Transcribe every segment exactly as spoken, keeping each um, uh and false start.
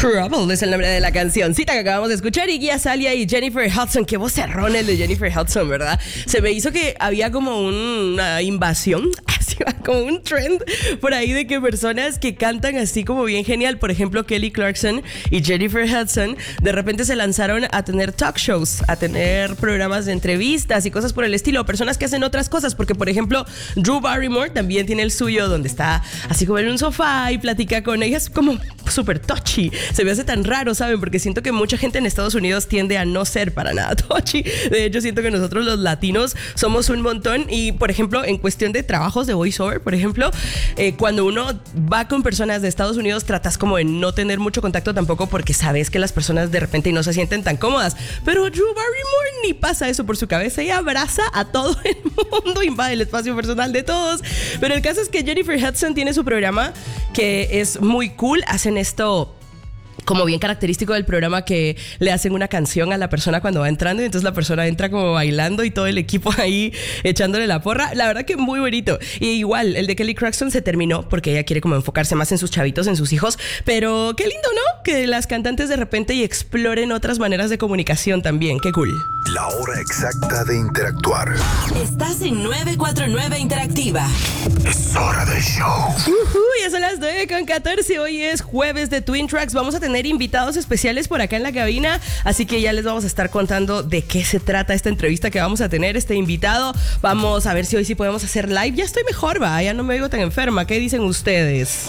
Trouble es el nombre de la cancioncita que acabamos de escuchar. Iggy Azalea y Jennifer Hudson. Qué vocerrón el de Jennifer Hudson, ¿verdad? Se me hizo que había como un, una invasión, así va, como un trend por ahí de que personas que cantan así como bien genial, por ejemplo Kelly Clarkson y Jennifer Hudson, de repente se lanzaron a tener talk shows, a tener programas de entrevistas y cosas por el estilo. Personas que hacen otras cosas, porque por ejemplo Drew Barrymore también tiene el suyo, donde está así como en un sofá y platica con ella. Es como súper touchy. Se me hace tan raro, ¿saben? Porque siento que mucha gente en Estados Unidos tiende a no ser para nada touchy. De hecho, siento que nosotros los latinos somos un montón. Y, por ejemplo, en cuestión de trabajos de voiceover, por ejemplo, eh, cuando uno va con personas de Estados Unidos, tratas como de no tener mucho contacto tampoco, porque sabes que las personas de repente no se sienten tan cómodas. Pero Drew Barrymore ni pasa eso por su cabeza. Ella abraza a todo el mundo, invade el espacio personal de todos. Pero el caso es que Jennifer Hudson tiene su programa que es muy cool. Hacen esto como bien característico del programa, que le hacen una canción a la persona cuando va entrando y entonces la persona entra como bailando y todo el equipo ahí echándole la porra. La verdad que muy bonito. Y igual, el de Kelly Clarkson se terminó porque ella quiere como enfocarse más en sus chavitos, en sus hijos. Pero qué lindo, ¿no? Que las cantantes de repente y exploren otras maneras de comunicación también. Qué cool. La hora exacta de interactuar. Estás en nueve cuatro nueve Interactiva. Es hora del show. Uh-huh, ya son las nueve con catorce. Hoy es jueves de Twin Tracks. Vamos a tener invitados especiales por acá en la cabina, así que ya les vamos a estar contando de qué se trata esta entrevista que vamos a tener, este invitado. Vamos a ver si hoy sí podemos hacer live. Ya estoy mejor, va, ya no me oigo tan enferma. ¿Qué dicen ustedes?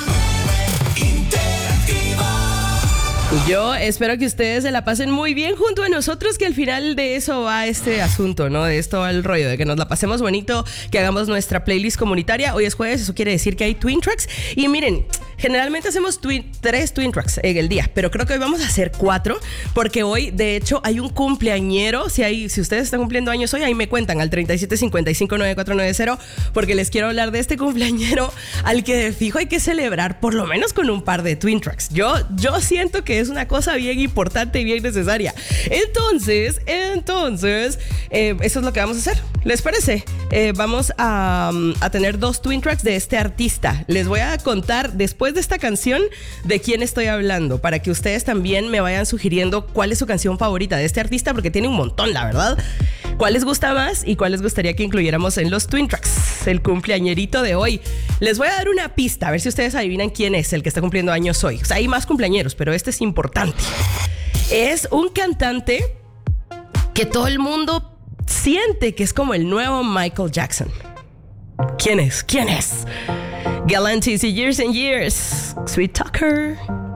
Yo espero que ustedes se la pasen muy bien junto a nosotros, que al final de eso va este asunto, ¿no? De esto va el rollo, de que nos la pasemos bonito, que hagamos nuestra playlist comunitaria. Hoy es jueves, eso quiere decir que hay Twin Tracks. Y miren, generalmente hacemos twin, tres Twin Tracks en el día, pero creo que hoy vamos a hacer cuatro, porque hoy, de hecho, hay un cumpleañero. Si, hay, si ustedes están cumpliendo años hoy, ahí me cuentan al treinta y siete cincuenta y cinco noventa y cuatro noventa, porque les quiero hablar de este cumpleañero al que de fijo hay que celebrar por lo menos con un par de Twin Tracks. Yo, yo siento que es una cosa bien importante y bien necesaria. Entonces, entonces, eh, eso es lo que vamos a hacer. ¿Les parece? Eh, vamos a, a tener dos Twin Tracks de este artista. Les voy a contar después de esta canción de quién estoy hablando, para que ustedes también me vayan sugiriendo cuál es su canción favorita de este artista, porque tiene un montón, la verdad. ¿Cuál les gusta más y cuál les gustaría que incluyéramos en los Twin Tracks? El cumpleañerito de hoy. Les voy a dar una pista, a ver si ustedes adivinan quién es el que está cumpliendo años hoy. O sea, hay más cumpleañeros, pero este es importante. Es un cantante que todo el mundo siente que es como el nuevo Michael Jackson. ¿Quién es? ¿Quién es? Galantis y Years and Years. Sweet Tucker.